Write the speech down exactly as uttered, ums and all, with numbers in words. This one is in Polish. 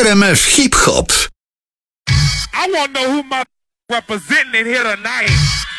R M F Hip Hop. I want to know who my representing here tonight.